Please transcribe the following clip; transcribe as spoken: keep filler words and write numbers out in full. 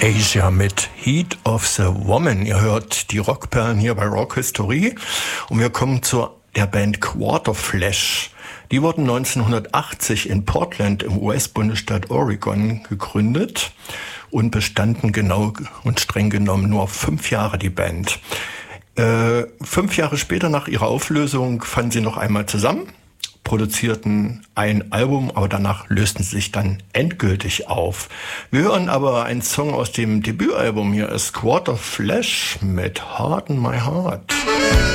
Asia mit Heat of the Woman. Ihr hört die Rockperlen hier bei Rock History und wir kommen zu der Band Quarterflash. Die wurden neunzehnhundertachtzig in Portland im U S-Bundesstaat Oregon gegründet und bestanden genau und streng genommen nur fünf Jahre, die Band. Äh, fünf Jahre später nach ihrer Auflösung fanden sie noch einmal zusammen, produzierten ein Album, aber danach lösten sie sich dann endgültig auf. Wir hören aber einen Song aus dem Debütalbum. Hier ist Quarterflash mit Heart in My Heart.